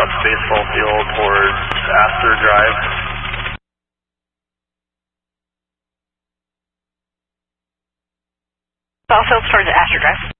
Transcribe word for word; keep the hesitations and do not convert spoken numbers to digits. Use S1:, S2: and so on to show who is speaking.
S1: across baseball field towards Astor Drive.
S2: Ball fields towards Astor Drive.